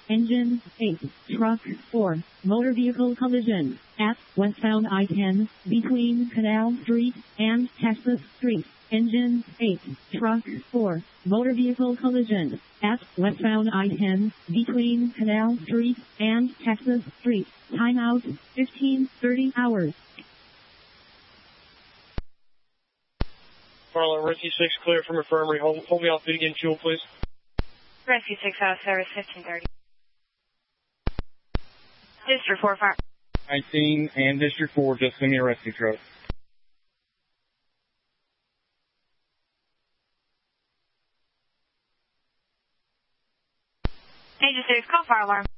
Engine 8. Truck 4. Motor vehicle collision at westbound I-10 between Canal Street and Texas Street. Engine 8. Truck 4. Motor vehicle collision at westbound I-10 between Canal Street and Texas Street. Timeout 15:30 hours. Marlin, Rescue 6 clear from infirmary. Hold me off duty again, fuel, please. Rescue 6 out of service, 1530. District 4 fire. 19 and District 4, just send me a rescue truck. Agent 6, call fire alarm.